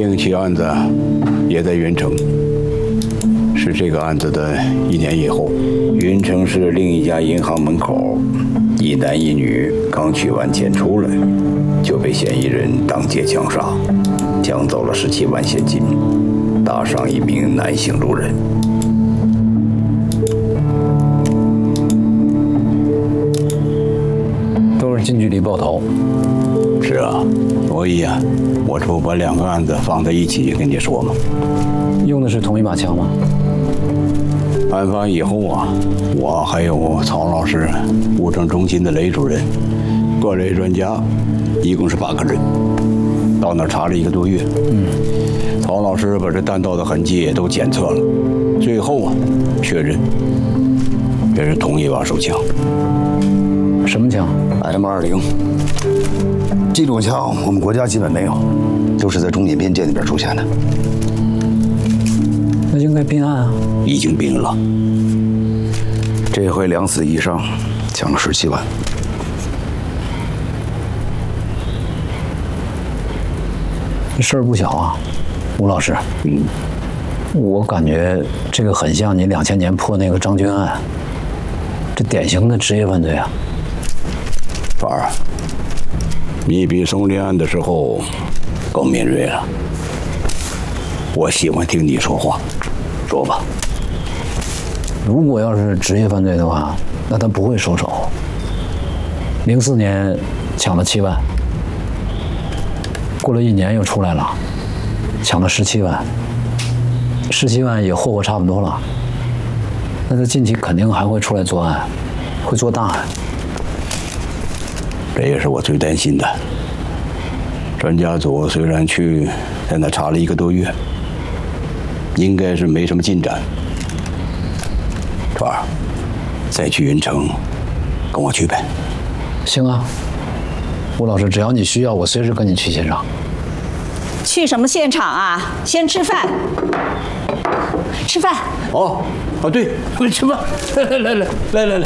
另一起案子也在云城，是这个案子的1年以后。 云城市另一家银行门口，一男一女刚取完钱出来，就被嫌疑人当街枪杀，抢走了17万现金，打伤一名男性路人。 都是近距离爆头。 是啊，所以啊，我这不把2个案子放在一起跟你说吗？ 用的是同一把枪吗？ 案发以后啊，我还有曹老师、物证中心的雷主任、各类专家，一共是8个人，到那儿查了1个多月。曹老师把这弹道的痕迹也都检测了，最后啊，确认这是同一把手枪。 什么枪 ？M20。这种枪我们国家基本没有，都是在中缅边界那边出现的。 那应该并案啊。 已经并了。 这回2死1伤，抢了17万。 这事儿不小啊，吴老师。我感觉这个很像你2000年破那个张军案，这典型的职业犯罪啊。 范儿，你比松林案的时候更敏锐了。我喜欢听你说话，说吧。 如果要是职业犯罪的话，那他不会收手。04年抢了7万，过了1年又出来了，抢了17万，17万也霍霍差不多了。那他近期肯定还会出来作案，会做大案。 这也是我最担心的。专家组虽然去在那查了1个多月，应该是没什么进展。川儿，再去云城，跟我去呗。 行啊，吴老师，只要你需要，我随时跟你去现场。 去什么现场啊？先吃饭。吃饭。 哦，对，吃饭。来。